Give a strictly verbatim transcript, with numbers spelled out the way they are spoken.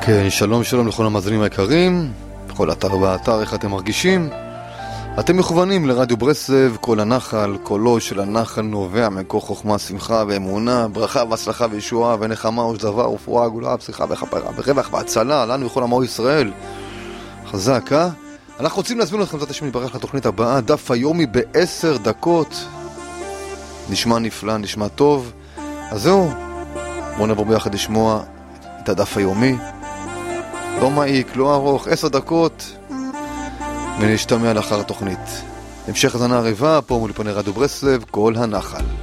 כן, שלום שלום לכל המאזינים היקרים, בכל אתר ואתר, איך אתם מרגישים? אתם מכוונים לרדיו ברסלב, כל הנחל, קולו של הנחל נובע מכוח חוכמה, שמחה ואמונה, ברכה והצלחה וישועה ונחמה ושדבה ורפואה, גאולה, פסיכה וכפרה, ברווח והצלה, לנו וכל עמו ישראל. חזק, אה? אנחנו רוצים להזמין אתכם זאת השם להתברך לתוכנית הבאה, דף היומי בעשר דקות. נשמע נפלא, נשמע טוב. אז זהו, בואו נעבור ביחד לשמוע את הדף היומי. לא מעיק, לא ארוך, עשר דקות, ונשתמע לאחר התוכנית. המשך הזנה עריבה, פה מול פני רדיו ברסלב, כל הנחל.